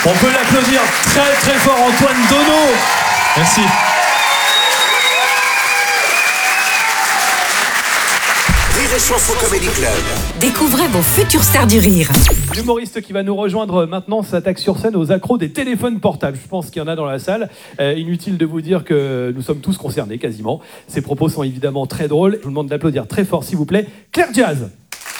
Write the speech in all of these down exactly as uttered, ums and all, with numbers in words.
On peut l'applaudir très très fort, Antoine Donneau. Merci. Rire et Chanson Comedy Club. Découvrez vos futures stars du rire. L'humoriste qui va nous rejoindre maintenant s'attaque sur scène aux accros des téléphones portables. Je pense qu'il y en a dans la salle. Euh, inutile de vous dire que nous sommes tous concernés quasiment. Ses propos sont évidemment très drôles. Je vous demande d'applaudir très fort s'il vous plaît. Claire Diaz.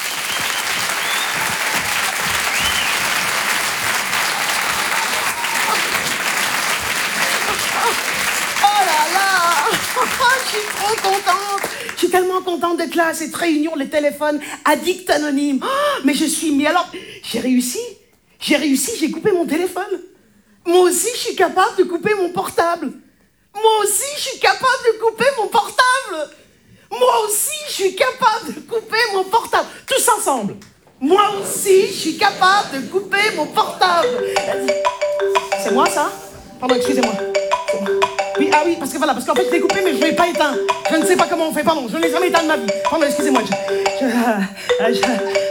Je suis tellement contente d'être là à cette réunion, les téléphones addicts anonymes. Oh, mais je suis... Mais alors, j'ai réussi. J'ai réussi, j'ai coupé mon téléphone. Moi aussi, je suis capable de couper mon portable. Moi aussi, je suis capable de couper mon portable. Moi aussi, je suis capable de couper mon portable. Tous ensemble. Moi aussi, je suis capable de couper mon portable. C'est moi, ça? Pardon, excusez-moi. C'est moi. Oui, ah oui, parce que voilà, parce qu'en fait, je l'ai coupé, mais je ne l'ai pas éteint. Je ne sais pas comment on fait, pardon, je ne l'ai jamais éteint de ma vie. Pardon, excusez-moi. Je, je, je,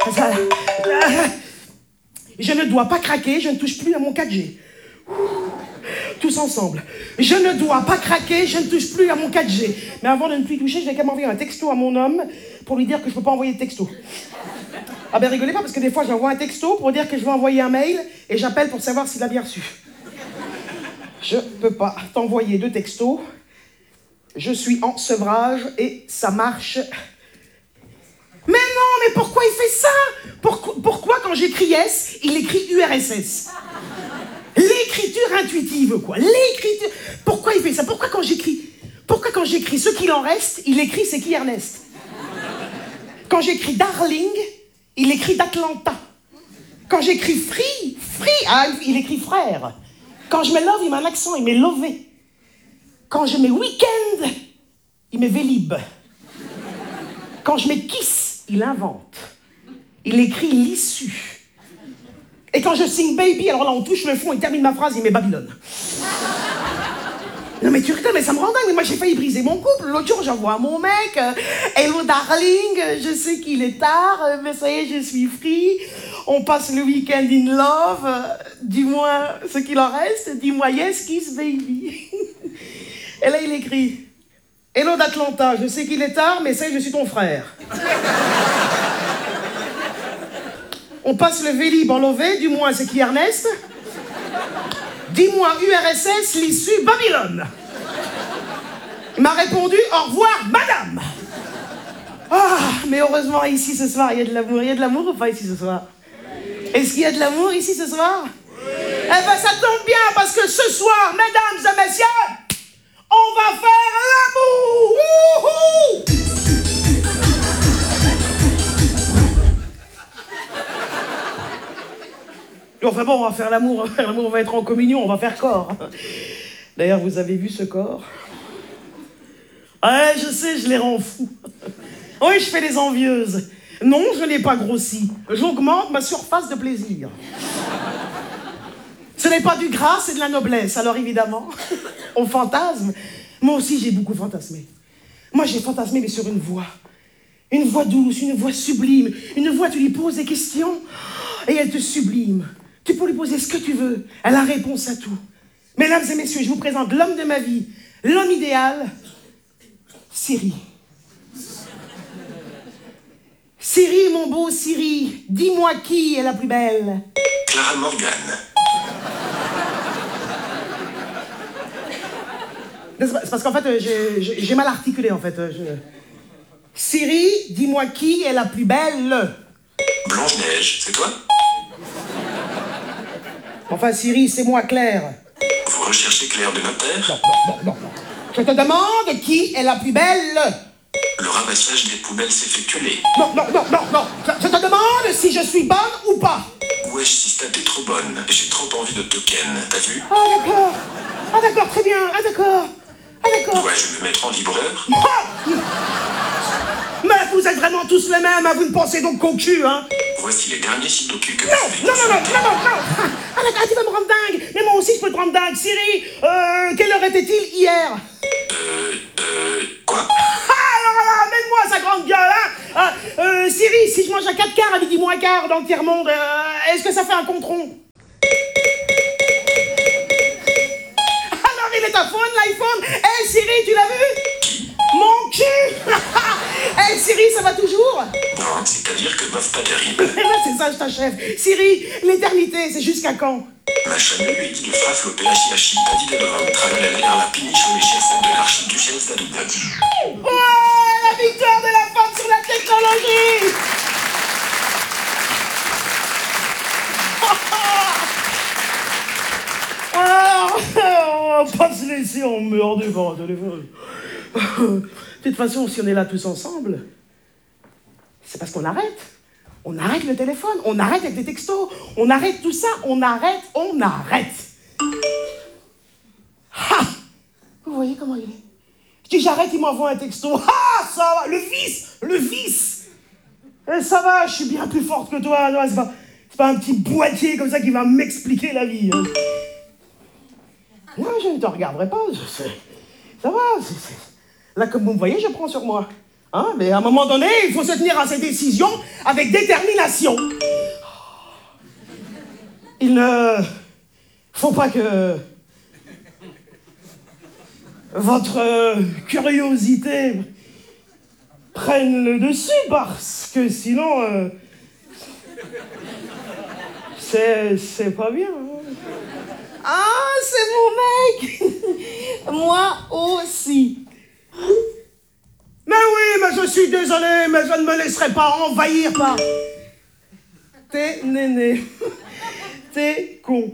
je, je ne dois pas craquer, je ne touche plus à mon quatre G. Tous ensemble. Je ne dois pas craquer, je ne touche plus à mon quatre G. Mais avant de ne plus toucher, je vais quand même envoyer un texto à mon homme pour lui dire que je ne peux pas envoyer de texto. Ah ben rigolez pas, parce que des fois, j'envoie un texto pour dire que je vais envoyer un mail et j'appelle pour savoir s'il a bien reçu. Je peux pas t'envoyer de texto. Je suis en sevrage et ça marche. Mais non, mais pourquoi il fait ça? Pourquoi, pourquoi quand j'écris S, il écrit U R S S? L'écriture intuitive, quoi. L'écriture... Pourquoi il fait ça? Pourquoi quand j'écris... Pourquoi quand j'écris ce qu'il en reste, il écrit c'est qui Ernest? Quand j'écris darling, il écrit d'Atlanta. Quand j'écris free, free, ah, il écrit frère. Quand je mets love, il met un accent, il met lové. Quand je mets week-end, il met vélib. Quand je mets kiss, il invente. Il écrit l'issue. Et quand je signe baby, alors là on touche le fond, il termine ma phrase, il met Babylone. Non mais tu rigoles, mais ça me rend dingue. Mais moi j'ai failli briser mon couple. L'autre jour j'envoie à mon mec euh, hello darling, je sais qu'il est tard, euh, mais ça y est, je suis free. On passe le week-end in love. Euh, dis-moi ce qu'il en reste. Dis-moi yes, kiss baby. Et là il écrit hello d'Atlanta, je sais qu'il est tard, mais ça y est, je suis ton frère. On passe le vélib en lové, du moins c'est qui Ernest? Dis-moi U R S S, l'issue Babylone. Il m'a répondu au revoir madame. Ah, mais heureusement ici ce soir, il y a de l'amour. Il y a de l'amour ou pas ici ce soir? Est-ce qu'il y a de l'amour ici ce soir? Eh ben ça tombe bien parce que ce soir, mesdames et messieurs, on va faire l'amour. Wouhou! Enfin bon, on va faire l'amour, on va faire l'amour, on va être en communion, on va faire corps. D'ailleurs, vous avez vu ce corps? Ouais, je sais, je les rends fous. Oui, je fais les envieuses. Non, je n'ai pas grossi. J'augmente ma surface de plaisir. Ce n'est pas du gras, c'est de la noblesse. Alors évidemment, on fantasme. Moi aussi, j'ai beaucoup fantasmé. Moi, j'ai fantasmé, mais sur une voix. Une voix douce, une voix sublime. Une voix, tu lui poses des questions et elle te sublime. Tu peux lui poser ce que tu veux. Elle a réponse à tout. Mesdames et messieurs, je vous présente l'homme de ma vie, l'homme idéal, Siri. Siri, mon beau Siri, dis-moi qui est la plus belle? Clara Morgan. C'est parce qu'en fait, j'ai, j'ai mal articulé, en fait. Je... Siri, dis-moi qui est la plus belle? Blanche-Neige, c'est toi? Enfin, Siri, c'est moi, Claire. Vous recherchez Claire de Notaire? Non, non, non, non. Je te demande qui est la plus belle? Le ramassage des poubelles s'effectuer. Non, non, non, non, non. Je, je te demande si je suis bonne ou pas. Wesh, Sista, t'es trop bonne. J'ai trop envie de te ken, t'as vu? Ah, d'accord. Ah, d'accord, très bien. Ah, d'accord. Ah, d'accord. Dois-je me mettre en vibreur? Ah, mais vous êtes vraiment tous les mêmes, hein, vous ne pensez donc qu'au cul, hein? Voici les derniers sites au cul que Non, vous non, non, non, non, non, non. Ah, d'accord, tu vas me rendre dingue. Mais moi aussi, je peux te rendre dingue. Siri, euh, quelle heure était-il hier? Euh, euh, quoi? Ah, alors là, mets-moi sa grande gueule, hein? Ah, euh, Siri, si je mange à quatre quarts à midi moins quart dans le tiers-monde, euh, est-ce que ça fait un compte rond? dictaphone, l'iPhone. Hé Siri, tu l'as vu? Mon cul. Hé Siri, ça va toujours? Non, c'est-à-dire que meuf pas terrible. Eh ben c'est ça, je t'achève. Siri, l'éternité, c'est jusqu'à quand? Machin lui dit de frafle au P H I H I, pas d'idée de vendre, tralalala, la piniche au chef de l'archiduchesse d'Adoubadi. Ouais, la victoire de la femme sur la technologie. Ah, on va pas se laisser emmerder par un téléphone. De toute façon, si on est là tous ensemble, c'est parce qu'on arrête. On arrête le téléphone, on arrête avec des textos, on arrête tout ça, on arrête, on arrête. Ha! Vous voyez comment il est? Je dis j'arrête, il m'envoie un texto. Ah, ça va, le vice, le vice. Et ça va, je suis bien plus forte que toi. Non, c'est pas, c'est pas un petit boîtier comme ça qui va m'expliquer la vie. Hein. Non, je ne te regarderai pas. Je, ça va. C'est, c'est... Là, comme vous me voyez, je prends sur moi. Hein, mais à un moment donné, il faut se tenir à ses décisions avec détermination. Il ne faut pas que votre curiosité prenne le dessus, parce que sinon, euh, c'est, c'est pas bien. Hein. Ah, c'est mon mec. Moi aussi. Mais oui, mais je suis désolé, mais je ne me laisserai pas envahir par... T'es néné. T'es con.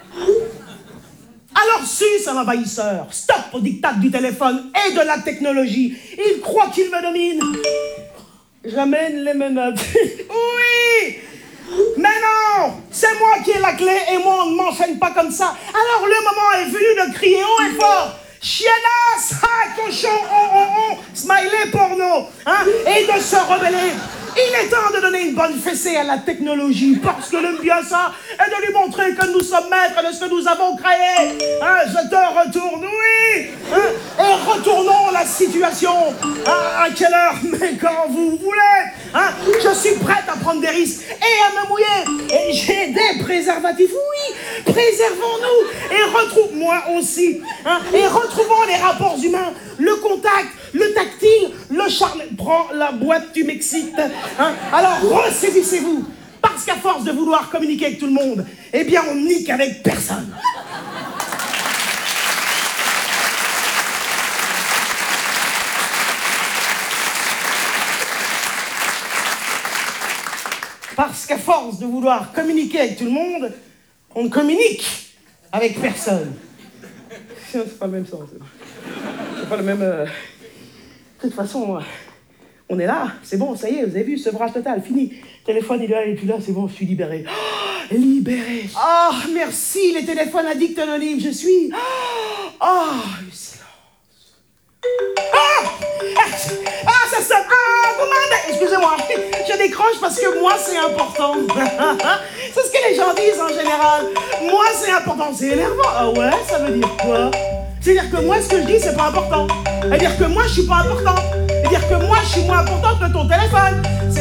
Alors suce un envahisseur. Stop au diktat du téléphone et de la technologie. Il croit qu'il me domine. J'amène les menottes. Oui. Mais non, c'est moi qui ai la clé et moi on ne m'enchaîne pas comme ça. Alors le moment est venu de crier haut et fort. Chiennasse, ah, cochon, on, on, on, smiley porno, hein, et de se rebeller. Il est temps de donner une bonne fessée à la technologie, parce que le bien ça est de lui montrer que nous sommes maîtres de ce que nous avons créé. Hein, je te retourne, oui, hein, et retournons la situation. Ah, à quelle heure? Mais quand vous voulez. Hein, je suis prête à prendre des risques et à me mouiller. Et j'ai des préservatifs, oui. Préservons-nous et retrouve-moi aussi. Hein, et retrouvons les rapports humains, le contact, le tactile, le charme. Prends la boîte, tu m'excites. Hein, alors ressaisissez-vous. Parce qu'à force de vouloir communiquer avec tout le monde, eh bien on nique avec personne. Parce qu'à force de vouloir communiquer avec tout le monde, on ne communique avec personne. C'est pas le même sens. C'est pas le même... Euh... De toute façon, on est là, c'est bon, ça y est, vous avez vu, sevrage total, fini. Le téléphone, il est là, il est plus là, c'est bon, je suis libéré. Oh, libéré. Oh, merci, les téléphones addicts anonymes, je suis... Oh, le silence. Ah, ah, ça sonne. Ah, commande. Excusez-moi, je décroche parce que moi, c'est important. C'est ce que les gens disent en général. Moi, c'est important. C'est énervant. Ah ouais, ça veut dire quoi? C'est-à-dire que moi, ce que je dis, c'est pas important. C'est-à-dire que moi, je suis pas important. C'est-à-dire que moi, je suis moins important que ton téléphone. C'est